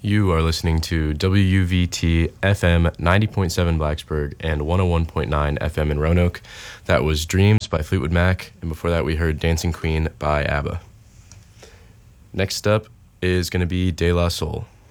You are listening to WUVT FM 90.7 Blacksburg and 101.9 FM in Roanoke. That was Dreams by Fleetwood Mac, and before that we heard Dancing Queen by ABBA. Next up is going to be De La Soul.